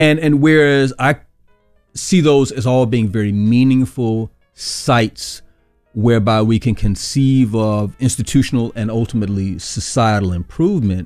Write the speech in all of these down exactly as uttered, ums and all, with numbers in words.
And and whereas I see those as all being very meaningful sites whereby we can conceive of institutional and ultimately societal improvement,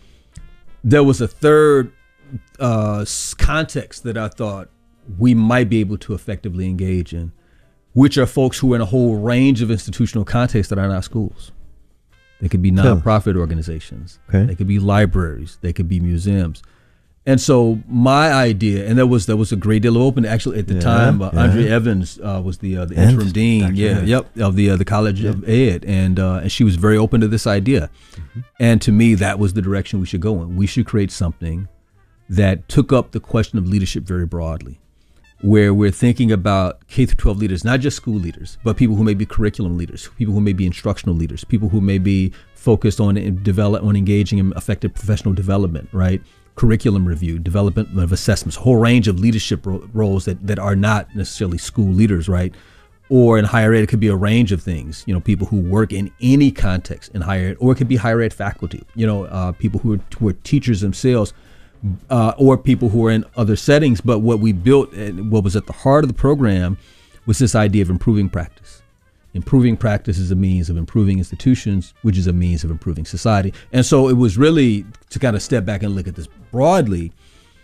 there was a third uh, context that I thought we might be able to effectively engage in, which are folks who are in a whole range of institutional contexts that are not schools. They could be nonprofit organizations. Okay. They could be libraries. They could be museums. And so my idea, and there was there was a great deal of open. Actually, at the Yeah, time, uh, yeah. Andrea Evans uh, was the uh, the Evans, interim dean. Doctor Yeah, Evans. yep, of the uh, the College of Ed, and uh, and she was very open to this idea. Mm-hmm. And to me, that was the direction we should go in. We should create something that took up the question of leadership very broadly, where we're thinking about K through twelve leaders, not just school leaders, but people who may be curriculum leaders, people who may be instructional leaders, people who may be focused on develop on engaging in effective professional development, right? Curriculum review, development of assessments, a whole range of leadership ro- roles that, that are not necessarily school leaders, right? Or in higher ed, it could be a range of things, you know, people who work in any context in higher ed, or it could be higher ed faculty, you know, uh, people who are, who are teachers themselves, uh, or people who are in other settings. But what we built, and what was at the heart of the program, was this idea of improving practice. Improving practice is a means of improving institutions, which is a means of improving society. And so it was really to kind of step back and look at this broadly.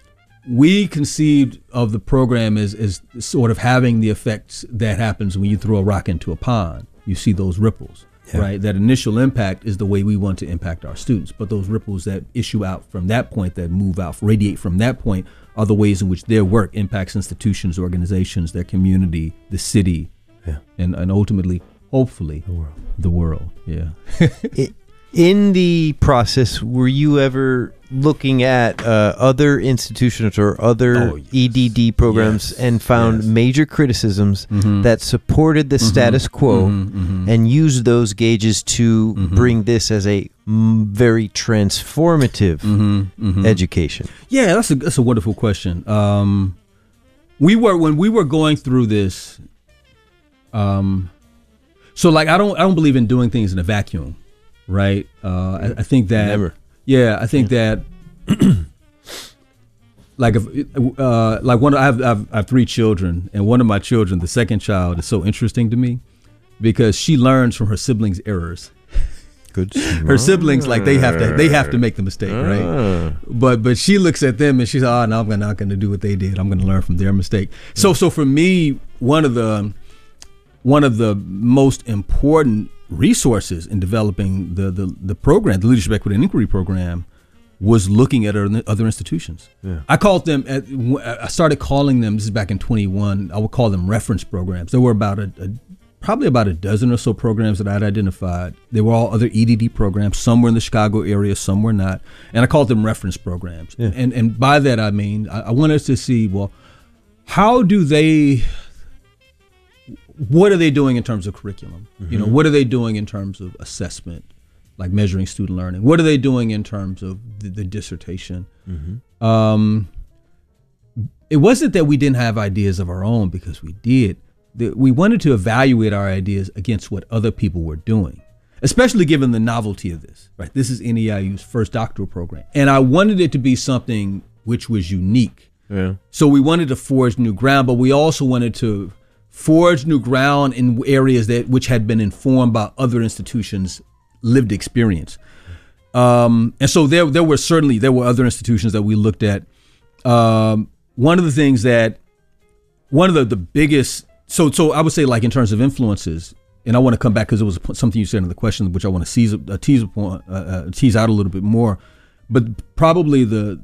We conceived of the program as, as sort of having the effects that happens when you throw a rock into a pond. You see those ripples, yeah. right? That initial impact is the way we want to impact our students. But those ripples that issue out from that point, that move out, radiate from that point, are the ways in which their work impacts institutions, organizations, their community, the city, yeah. and, and ultimately, hopefully, the world. The world, yeah. it, in the process, were you ever looking at uh, other institutions or other oh, yes. E D D programs yes. and found yes. major criticisms mm-hmm. that supported the mm-hmm. status quo mm-hmm. Mm-hmm. and used those gauges to mm-hmm. bring this as a m- very transformative mm-hmm. Mm-hmm. education? Yeah, that's a that's a wonderful question. Um, we were when we were going through this. Um, so like I don't I don't believe in doing things in a vacuum, right? Uh, I, I think that Never. Yeah, I think yeah. that like if uh, like one I have, I have I have three children, and one of my children, the second child, is so interesting to me because she learns from her siblings' errors. Good. Her siblings, like they have to they have to make the mistake, right? But but she looks at them and she's like, oh no, I'm not going to do what they did. I'm going to learn from their mistake. So so for me, one of the one of the most important resources in developing the, the, the program, the Leadership Equity and Inquiry program, was looking at other institutions. Yeah. I called them, at, I started calling them, this is back in twenty-one, I would call them reference programs. There were about a, a probably about a dozen or so programs that I'd identified. They were all other E D D programs. Some were in the Chicago area, some were not. And I called them reference programs. Yeah. And and by that I mean, I, I wanted to see, well, how do they... what are they doing in terms of curriculum? Mm-hmm. You know, what are they doing in terms of assessment, like measuring student learning? What are they doing in terms of the, the dissertation? Mm-hmm. Um, it wasn't that we didn't have ideas of our own, because we did. The, we wanted to evaluate our ideas against what other people were doing, especially given the novelty of this. Right, this is N E I U's first doctoral program, and I wanted it to be something which was unique. Yeah. So we wanted to forge new ground, but we also wanted to forge new ground in areas that which had been informed by other institutions' lived experience. Um, and so there there were certainly, there were other institutions that we looked at. Um, one of the things that, one of the, the biggest, so so I would say like in terms of influences, and I want to come back because it was something you said in the question, which I want to seize, uh, tease, upon, uh, uh, tease out a little bit more, but probably the,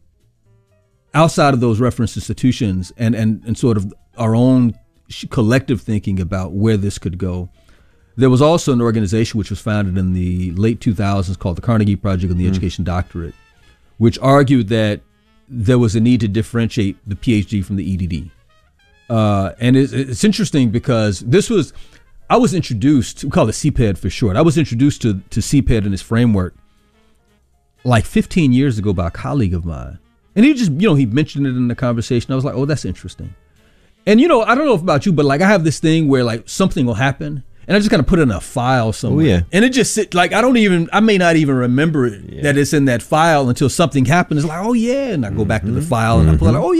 outside of those reference institutions and, and, and sort of our own collective thinking about where this could go, there was also an organization which was founded in the late two thousands called the Carnegie Project on the mm. Education Doctorate, which argued that there was a need to differentiate the PhD from the E D D. Uh, and it's, it's interesting because this was, I was introduced, we call it C P E D for short, I was introduced to, to C P E D and its framework like fifteen years ago by a colleague of mine. And he just, you know, he mentioned it in the conversation. I was like, oh, that's interesting. And, you know, I don't know about you, but like I have this thing where like something will happen and I just kind of put it in a file somewhere. Oh, yeah. And it just sit like I don't even I may not even remember it, Yeah. that it's in that file until something happens. It's like, oh yeah, and I go back to the file and I pull it. Oh